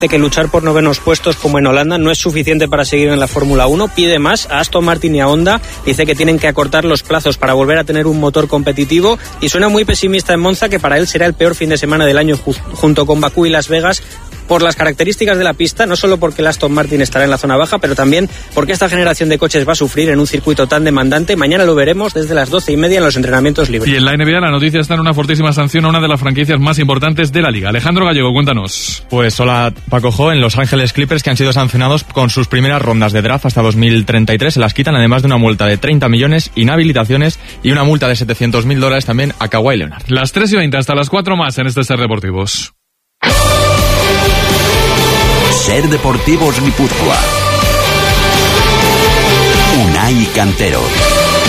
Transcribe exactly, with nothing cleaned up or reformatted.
de que luchar por novenos puestos como en Holanda no es suficiente para seguir en la Fórmula uno, pide más a Aston Martin y a Honda, dice que tienen que acortar los plazos para volver a tener un motor competitivo y suena muy pesimista en Monza, que para él será el peor fin de semana del año ju- junto con Bakú y Las Vegas, por las características de la pista, no solo porque el Aston Martin estará en la zona baja, pero también porque esta generación de coches va a sufrir en un circuito tan demandante. Mañana lo veremos desde las doce y media en los entrenamientos libres. Y en la N B A la noticia está en una fortísima sanción a una de las franquicias más importantes de la liga. Alejandro Gallego, cuéntanos. Pues hola Paco Jo, en Los Ángeles Clippers, que han sido sancionados con sus primeras rondas de draft hasta dos mil treinta y tres, se las quitan, además de una multa de treinta millones, inhabilitaciones y una multa de setecientos mil dólares también a Kawhi Leonard. Las tres y veinte hasta las cuatro más en este Ser Deportivos. Ser Deportivos Guipúzcoa. Unai Cantero.